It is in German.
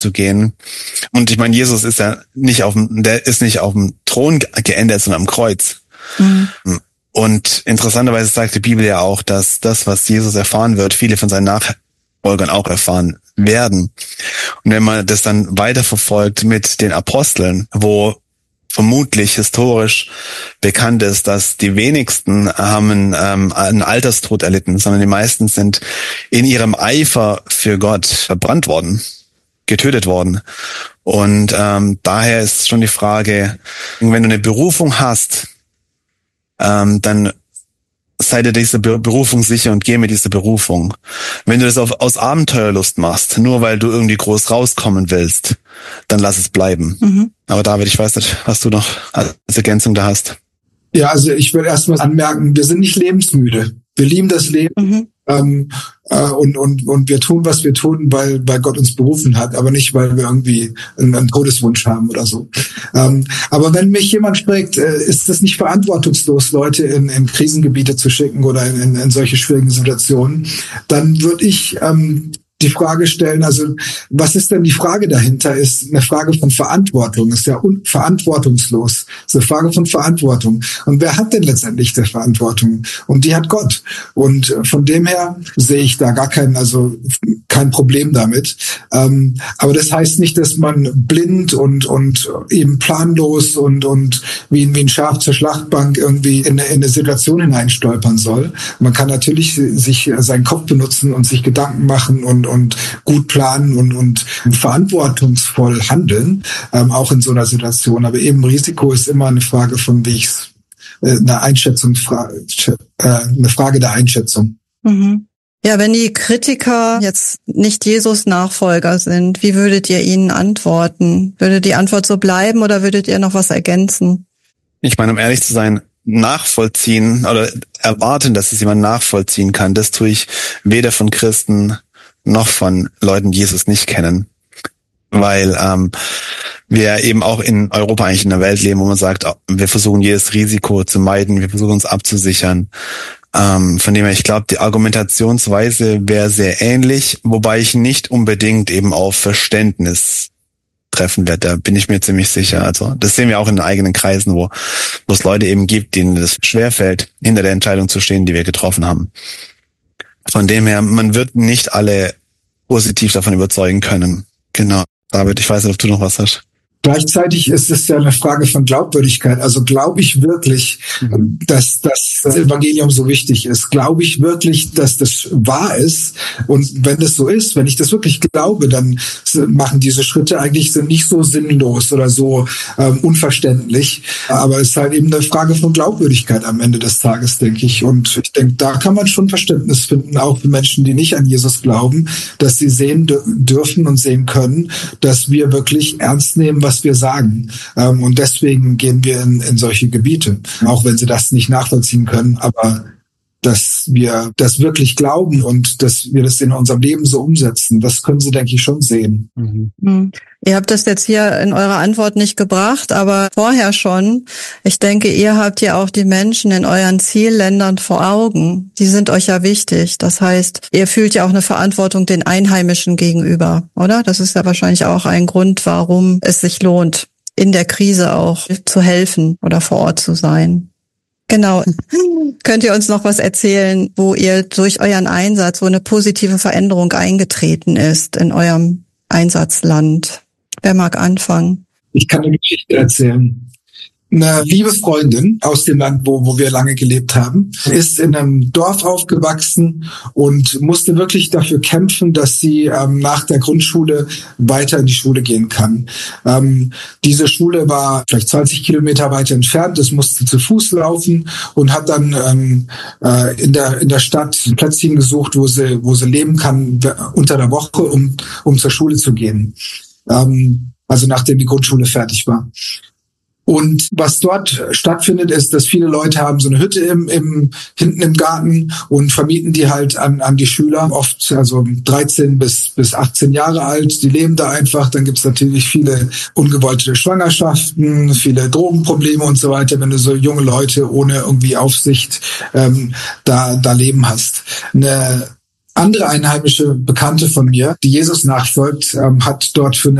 zu gehen. Und ich meine, Jesus ist ja nicht auf dem Thron geendet, sondern am Kreuz. Mhm. Und interessanterweise sagt die Bibel ja auch, dass das, was Jesus erfahren wird, viele von seinen Nachfolgern auch erfahren werden. Und wenn man das dann weiterverfolgt mit den Aposteln, wo vermutlich historisch bekannt ist, dass die wenigsten haben einen Alterstod erlitten, sondern die meisten sind in ihrem Eifer für Gott verbrannt worden, getötet worden. Und daher ist schon die Frage, wenn du eine Berufung hast, dann sei dir diese Berufung sicher und geh mit dieser Berufung. Wenn du das aus Abenteuerlust machst, nur weil du irgendwie groß rauskommen willst, dann lass es bleiben. Mhm. Aber David, ich weiß nicht, was du noch als Ergänzung da hast. Ja, also ich will erstmal anmerken, wir sind nicht lebensmüde. Wir lieben das Leben. Mhm. Und wir tun, was wir tun, weil Gott uns berufen hat, aber nicht, weil wir irgendwie einen Todeswunsch haben oder so. Aber wenn mich jemand fragt, ist es nicht verantwortungslos, Leute in Krisengebiete zu schicken oder in solche schwierigen Situationen, dann würde ich die Frage stellen, also was ist denn die Frage dahinter? Ist eine Frage von Verantwortung, ist ja verantwortungslos, ist eine Frage von Verantwortung. Und wer hat denn letztendlich die Verantwortung? Und die hat Gott. Und von dem her sehe ich da gar kein Problem damit. Aber das heißt nicht, dass man blind und eben planlos und wie ein Schaf zur Schlachtbank irgendwie in eine Situation hineinstolpern soll. Man kann natürlich sich seinen Kopf benutzen und sich Gedanken machen und gut planen und verantwortungsvoll handeln, auch in so einer Situation. Aber eben Risiko ist immer eine Frage von, eine Frage der Einschätzung. Mhm. Ja, wenn die Kritiker jetzt nicht Jesus Nachfolger sind, wie würdet ihr ihnen antworten? Würde die Antwort so bleiben oder würdet ihr noch was ergänzen? Ich meine, um ehrlich zu sein, nachvollziehen oder erwarten, dass es jemand nachvollziehen kann, das tue ich weder von Christen noch von Leuten, die Jesus nicht kennen. Weil wir eben auch in Europa eigentlich in einer Welt leben, wo man sagt, wir versuchen jedes Risiko zu meiden, wir versuchen uns abzusichern. Von dem her, ich glaube, die Argumentationsweise wäre sehr ähnlich, wobei ich nicht unbedingt eben auf Verständnis treffen werde. Da bin ich mir ziemlich sicher. Also das sehen wir auch in den eigenen Kreisen, wo es Leute eben gibt, denen es schwerfällt, hinter der Entscheidung zu stehen, die wir getroffen haben. Von dem her, man wird nicht alle positiv davon überzeugen können. Genau. David, ich weiß nicht, ob du noch was hast. Gleichzeitig ist es ja eine Frage von Glaubwürdigkeit. Also glaube ich wirklich, dass das Evangelium so wichtig ist? Glaube ich wirklich, dass das wahr ist? Und wenn das so ist, wenn ich das wirklich glaube, dann machen diese Schritte eigentlich nicht so sinnlos oder so unverständlich. Aber es ist halt eben eine Frage von Glaubwürdigkeit am Ende des Tages, denke ich. Und ich denke, da kann man schon Verständnis finden, auch für Menschen, die nicht an Jesus glauben, dass sie sehen dürfen und sehen können, dass wir wirklich ernst nehmen, was wir sagen. Und deswegen gehen wir in solche Gebiete, auch wenn sie das nicht nachvollziehen können, aber dass wir das wirklich glauben und dass wir das in unserem Leben so umsetzen, das können sie, denke ich, schon sehen. Mhm. Ihr habt das jetzt hier in eurer Antwort nicht gebracht, aber vorher schon. Ich denke, ihr habt ja auch die Menschen in euren Zielländern vor Augen. Die sind euch ja wichtig. Das heißt, ihr fühlt ja auch eine Verantwortung den Einheimischen gegenüber, oder? Das ist ja wahrscheinlich auch ein Grund, warum es sich lohnt, in der Krise auch zu helfen oder vor Ort zu sein. Genau. Könnt ihr uns noch was erzählen, wo ihr durch euren Einsatz, wo eine positive Veränderung eingetreten ist in eurem Einsatzland? Wer mag anfangen? Ich kann eine Geschichte erzählen. Eine liebe Freundin aus dem Land, wo wir lange gelebt haben, ist in einem Dorf aufgewachsen und musste wirklich dafür kämpfen, dass sie nach der Grundschule weiter in die Schule gehen kann. Diese Schule war vielleicht 20 Kilometer weiter entfernt, das musste zu Fuß laufen und hat dann in der Stadt ein Plätzchen gesucht, wo sie leben kann unter der Woche, um zur Schule zu gehen. Also nachdem die Grundschule fertig war. Und was dort stattfindet, ist, dass viele Leute haben so eine Hütte hinten im Garten und vermieten die halt an die Schüler, oft also 13 bis 18 Jahre alt, die leben da einfach. Dann gibt's natürlich viele ungewollte Schwangerschaften, viele Drogenprobleme und so weiter, wenn du so junge Leute ohne irgendwie Aufsicht da leben hast. Eine andere einheimische Bekannte von mir, die Jesus nachfolgt, hat dort für